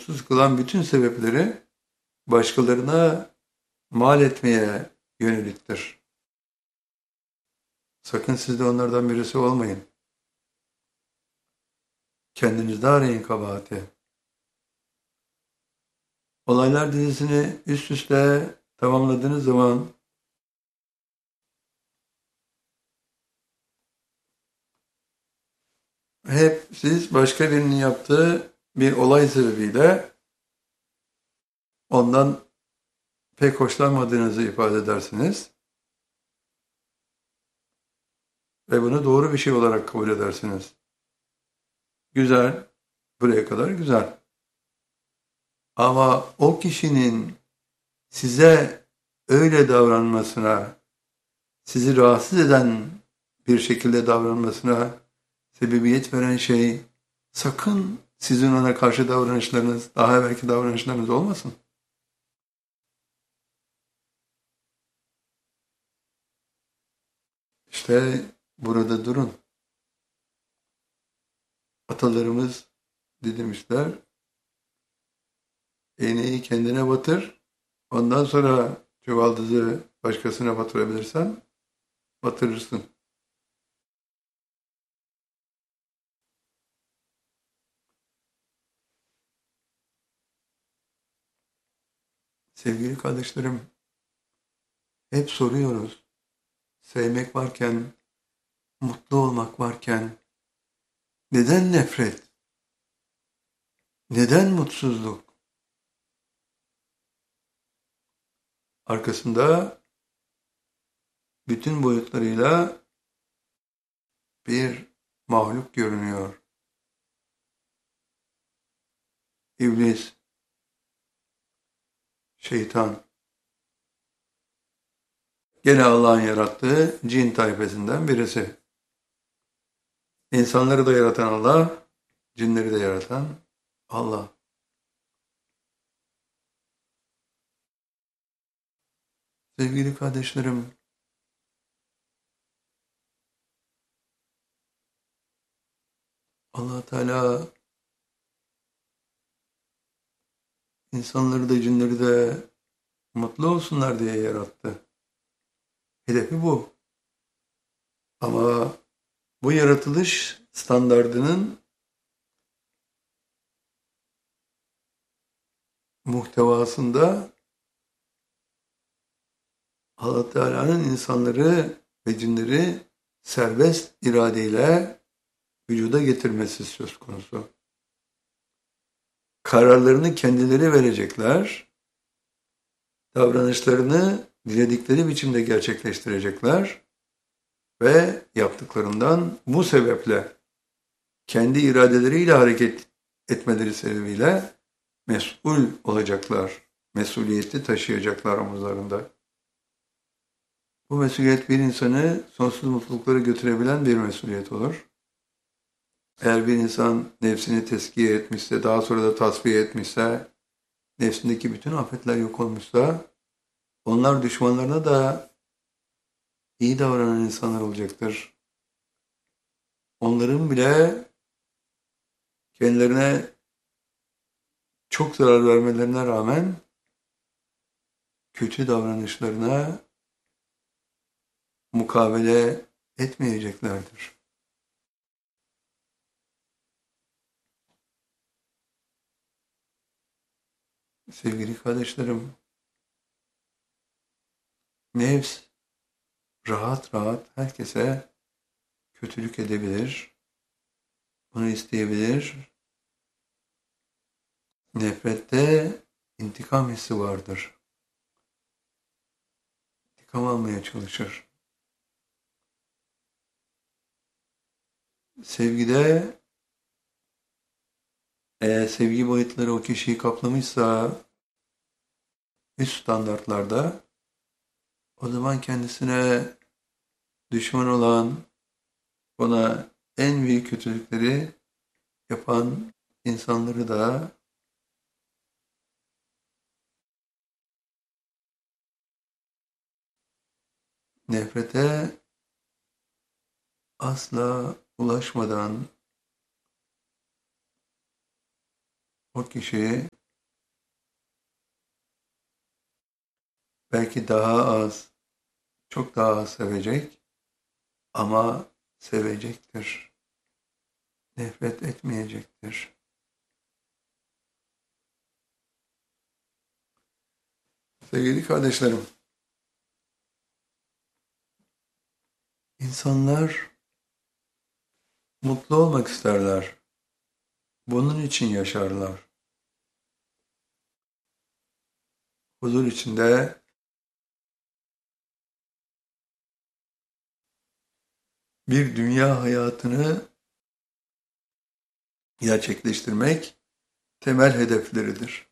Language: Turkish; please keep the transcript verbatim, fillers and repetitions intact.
mutsuz kılan bütün sebepleri başkalarına mal etmeye yöneliktir. Sakın siz de onlardan birisi olmayın. Kendinizde arayın kabahati. Olaylar dizisini üst üste tamamladığınız zaman hep siz başka birinin yaptığı bir olay sebebiyle ondan pek hoşlanmadığınızı ifade edersiniz ve bunu doğru bir şey olarak kabul edersiniz. Güzel, buraya kadar güzel. Ama o kişinin size öyle davranmasına, sizi rahatsız eden bir şekilde davranmasına sebebiyet veren şey sakın sizin ona karşı davranışlarınız, daha evvelki davranışlarınız olmasın. İşte burada durun. Atalarımız demişler, iğneyi kendine batır, ondan sonra çuvaldızı başkasına batırabilirsen batırırsın. Sevgili kardeşlerim, hep soruyoruz. Sevmek varken, mutlu olmak varken neden nefret? Neden mutsuzluk? Arkasında bütün boyutlarıyla bir mahluk görünüyor. İblis, şeytan. Gene Allah'ın yarattığı cin tayfasından birisi. İnsanları da yaratan Allah, cinleri de yaratan Allah. Sevgili kardeşlerim, Allah Teala insanları da cinleri de mutlu olsunlar diye yarattı. Hedefi bu. Ama bu yaratılış standardının muhtevasında Allah Teala'nın insanları ve cinleri serbest iradeyle vücuda getirmesi söz konusu. Kararlarını kendileri verecekler, davranışlarını diledikleri biçimde gerçekleştirecekler ve yaptıklarından bu sebeple kendi iradeleriyle hareket etmeleri sebebiyle mesul olacaklar, mesuliyeti taşıyacaklar omuzlarında. Bu mesuliyet bir insanı sonsuz mutluluklara götürebilen bir mesuliyet olur. Eğer bir insan nefsini tezkiye etmişse, daha sonra da tasfiye etmişse, nefsindeki bütün afetler yok olmuşsa, onlar düşmanlarına da iyi davranan insanlar olacaktır. Onların bile kendilerine çok zarar vermelerine rağmen kötü davranışlarına mukabele etmeyeceklerdir. Sevgili kardeşlerim, nefs rahat rahat herkese kötülük edebilir, bunu isteyebilir. Nefrette intikam hissi vardır. İntikam almaya çalışır. Sevgide eğer sevgi boyutları o kişiyi kaplamışsa üst standartlarda o zaman kendisine düşman olan, ona en büyük kötülükleri yapan insanları da nefrete asla ulaşmadan o kişiyi belki daha az, çok daha az sevecek ama sevecektir. Nefret etmeyecektir. Sevgili kardeşlerim, insanlar mutlu olmak isterler. Bunun için yaşarlar. Huzur içinde bir dünya hayatını gerçekleştirmek temel hedefleridir.